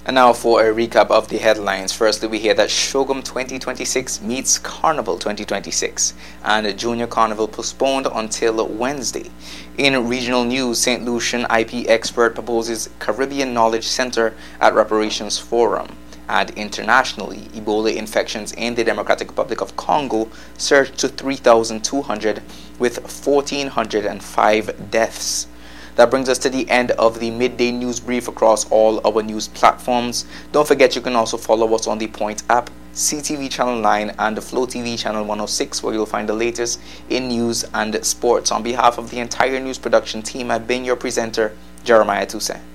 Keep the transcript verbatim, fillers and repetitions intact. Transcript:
And now for a recap of the headlines. Firstly, we hear that Shogum twenty twenty-six meets Carnival twenty twenty-six, and Junior Carnival postponed until Wednesday. In regional news, Saint Lucian I P expert proposes Caribbean Knowledge Center at Reparations Forum. And internationally, Ebola infections in the Democratic Republic of Congo surged to three thousand two hundred with one thousand four hundred five deaths. That brings us to the end of the midday news brief across all our news platforms. Don't forget you can also follow us on the Point app, C T V Channel nine, and the Flow T V Channel one oh six, where you'll find the latest in news and sports. On behalf of the entire news production team, I've been your presenter, Jeremiah Toussaint.